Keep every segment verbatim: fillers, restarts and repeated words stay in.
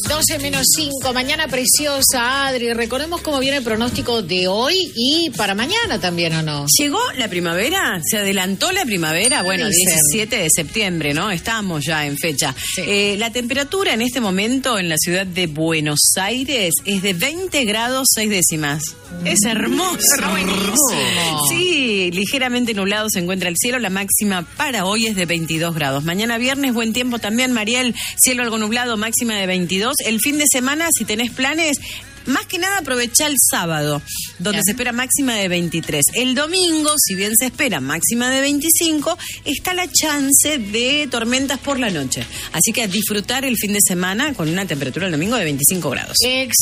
doce menos cinco, mañana preciosa, Adri. Recordemos cómo viene el pronóstico de hoy y para mañana también, ¿o no? ¿Llegó la primavera? ¿Se adelantó la primavera? Bueno, Dicen. diecisiete de septiembre, ¿no? Estamos ya en fecha. Sí. Eh, la temperatura en este momento en la ciudad de Buenos Aires es de veinte grados seis décimas. Es hermoso. Buenísimo. Sí, ligeramente nublado se encuentra el cielo. La máxima para hoy es de veintidós grados. Mañana viernes, buen tiempo también, Mariel. Cielo algo nublado, máxima de veintidós. El fin de semana, si tenés planes, más que nada aprovecha el sábado, donde Bien. se espera máxima de veintitrés. El domingo, si bien se espera máxima de veinticinco, está la chance de tormentas por la noche. Así que a disfrutar el fin de semana con una temperatura el domingo de veinticinco grados.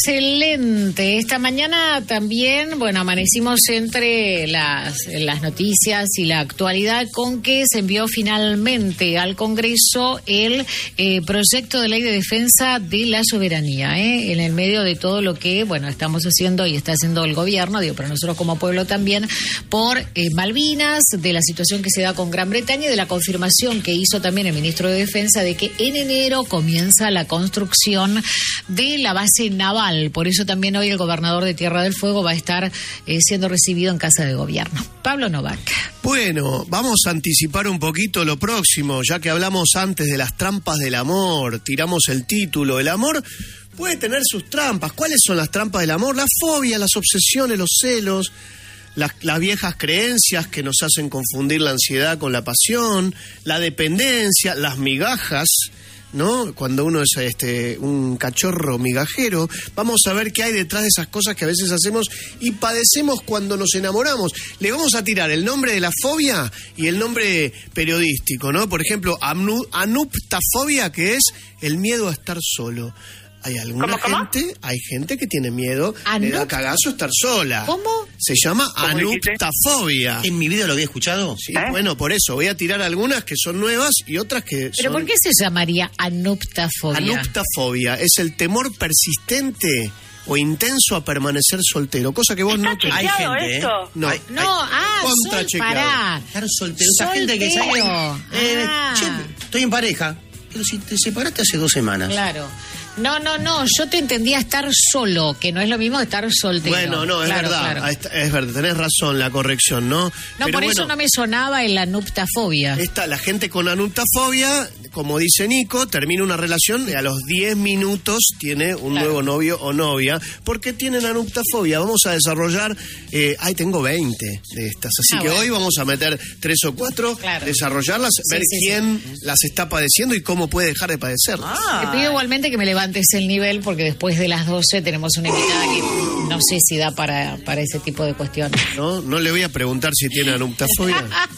Excelente. Esta mañana también, bueno, amanecimos entre las, las noticias y la actualidad con que se envió finalmente al Congreso el eh, proyecto de ley de defensa de la soberanía, ¿eh? En el medio de todo lo que, bueno, estamos haciendo y está haciendo el gobierno, digo, pero nosotros como pueblo también, por eh, Malvinas, de la situación que se da con Gran Bretaña y de la confirmación que hizo también el ministro de Defensa de que en enero comienza la construcción de la base naval. Por eso también hoy el gobernador de Tierra del Fuego va a estar eh, siendo recibido en Casa de Gobierno. Pablo Novak. Bueno, vamos a anticipar un poquito lo próximo, ya que hablamos antes de las trampas del amor, tiramos el título. El amor puede tener sus trampas. ¿Cuáles son las trampas del amor? La fobia, las obsesiones, los celos, las, las viejas creencias que nos hacen confundir la ansiedad con la pasión, la dependencia, las migajas, ¿no? Cuando uno es este un cachorro migajero, vamos a ver qué hay detrás de esas cosas que a veces hacemos y padecemos cuando nos enamoramos. Le vamos a tirar el nombre de la fobia y el nombre periodístico, ¿no? Por ejemplo, anu, anuptafobia, que es el miedo a estar solo. Hay alguna ¿Cómo, cómo? gente, hay gente que tiene miedo, Anup- le da cagazo estar sola. ¿Cómo? Se llama ¿Cómo dijiste? anuptafobia. En mi vida lo había escuchado. Sí, ¿Eh? bueno, por eso voy a tirar algunas que son nuevas y otras que ¿Pero son... por qué se llamaría anuptafobia? Anuptafobia es el temor persistente o intenso a permanecer soltero, cosa que vos no ¿Está te... Hay chequeado gente, ¿eh? eso? No, Hay- No, ah, Contra sol, chequeado. pará. Estar soltero. Esa gente que Soltero. sale. Eh, Ah. che, estoy en pareja. Pero si te separaste hace dos semanas. Claro. No, no, no, yo te entendía estar solo, que no es lo mismo que estar soltero. Bueno, no, es Claro, verdad, claro. es, es verdad, tenés razón, la corrección, ¿no? No, Pero por bueno, eso no me sonaba el anuptafobia. Esta, la gente con anuptafobia, como dice Nico, termina una relación y a los diez minutos tiene un Claro. nuevo novio o novia. ¿Por qué tienen anuptafobia? Vamos a desarrollar, eh, ay, tengo veinte de estas, así Ah, que bueno. hoy vamos a meter tres o cuatro, Claro. desarrollarlas, ver sí, sí. quién las está padeciendo y cómo puede dejar de padecerlas. Te pido igualmente que me levantes el nivel porque después de las doce tenemos una invitada que no sé si da para, para ese tipo de cuestiones. ¿No? No le voy a preguntar si tiene anuptafobia.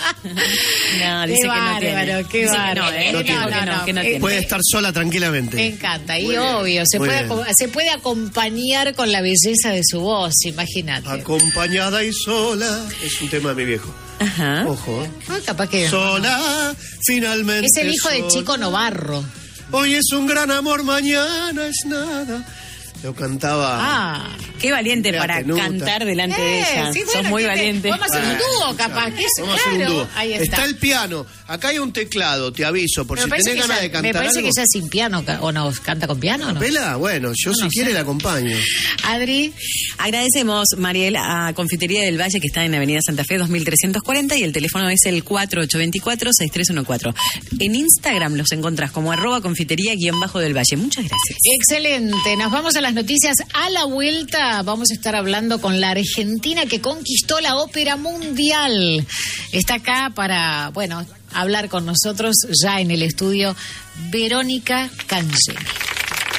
No, dice Qué que no bárbaro, tiene. qué Dice que bárbaro. no, ¿eh? No Dijo tiene. que no, que no Eh, tiene. Puede estar sola tranquilamente. Me encanta, y Muy bien, obvio, se muy puede, bien. acom- se puede acompañar con la belleza de su voz, imagínate. Acompañada y sola, es un tema de mi viejo. Ajá. Ojo, ¿eh? Ah, capaz que Sola, finalmente. es el hijo de sola. Chico Novarro. Hoy es un gran amor, mañana es nada. Lo cantaba. Ah, Qué valiente Mira, para tenuta. cantar delante de Eh, ella. sí, Sos bueno, muy ¿qué te- valiente. Vamos a hacer un dúo, capaz. Que es, Vamos a hacer un claro, dúo. ahí está. Está el piano. Acá hay un teclado, te aviso, por Me si parece tenés que ganas ella- de cantar Me parece algo. que ella sin piano, ca- o no, canta con piano, ¿no? ¿Pela? Bueno, yo No, si no quiere sé. la acompaño. Adri, Agradecemos, Mariel, a Confitería del Valle, que está en Avenida Santa Fe dos mil trescientos cuarenta, y el teléfono es el cuatro ocho dos cuatro, seis tres uno cuatro. En Instagram los encontrás como arroba confitería guión bajo del Valle. Muchas gracias. excelente. Nos vamos a las noticias. A la vuelta vamos a estar hablando con la Argentina que conquistó la ópera mundial. Está acá para, bueno, hablar con nosotros ya en el estudio Verónica Cangemi.